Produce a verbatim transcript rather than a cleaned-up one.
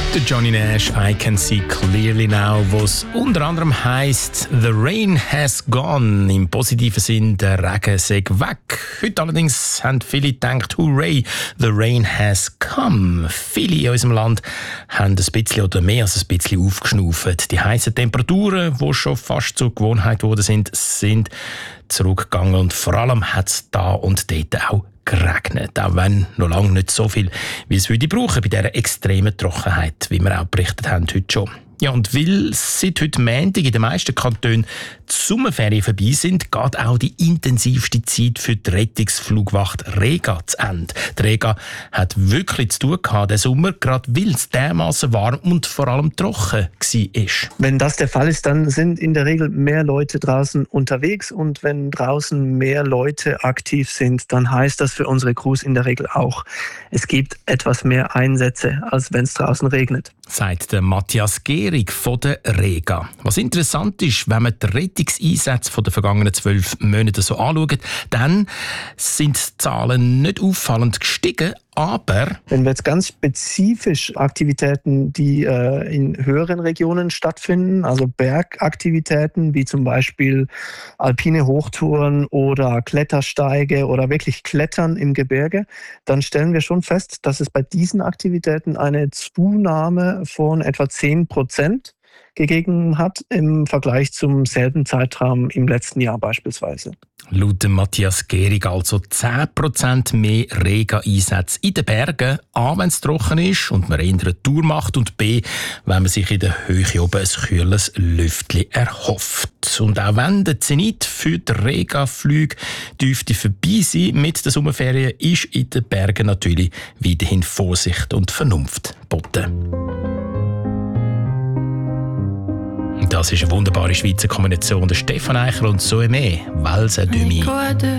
Der Johnny Nash, I Can See Clearly Now, wo es unter anderem heisst, The Rain Has Gone. Im positiven Sinn, der Regen sei weg. Heute allerdings haben viele gedacht, hooray, the rain has come. Viele in unserem Land haben ein bisschen oder mehr als ein bisschen aufgeschnauft. Die heißen Temperaturen, die schon fast zur Gewohnheit geworden sind, sind zurückgegangen und vor allem hat es da und dort auch geregnet, auch wenn noch lange nicht so viel, wie es würde brauchen bei dieser extremen Trockenheit, wie wir auch berichtet haben heute schon. Ja, und weil seit heute Montag in den meisten Kantonen die Sommerferien vorbei sind, geht auch die intensivste Zeit für die Rettungsflugwacht Rega zu Ende. Die Rega hat wirklich zu tun gehabt, den Sommer, gerade weil es dermassen warm und vor allem trocken war. Wenn das der Fall ist, dann sind in der Regel mehr Leute draußen unterwegs, und wenn draußen mehr Leute aktiv sind, dann heißt das für unsere Crews in der Regel auch, es gibt etwas mehr Einsätze, als wenn es draußen regnet. Sagt der Matthias Gehrig von der Rega. Was interessant ist, wenn man die Rettungseinsätze der vergangenen zwölf Monate so anschaut, dann sind die Zahlen nicht auffallend gestiegen, aber wenn wir jetzt ganz spezifisch Aktivitäten, die äh, in höheren Regionen stattfinden, also Bergaktivitäten wie zum Beispiel alpine Hochtouren oder Klettersteige oder wirklich Klettern im Gebirge, dann stellen wir schon fest, dass es bei diesen Aktivitäten eine Zunahme von etwa zehn Prozent gegeben hat im Vergleich zum selben Zeitraum im letzten Jahr beispielsweise. Laut Matthias Gehrig also zehn Prozent mehr Rega-Einsätze in den Bergen, A, wenn es trocken ist und man eher eine Tour macht, und B, wenn man sich in der Höhe oben ein kühles Lüftchen erhofft. Und auch wenn der Zenit für die Rega-Flüge dürfte vorbei sein mit den Sommerferien, ist in den Bergen natürlich weiterhin Vorsicht und Vernunft geboten. Das ist eine wunderbare Schweizer Kombination. Der Stefan Eicher und Zoe Mee, Walser Demi.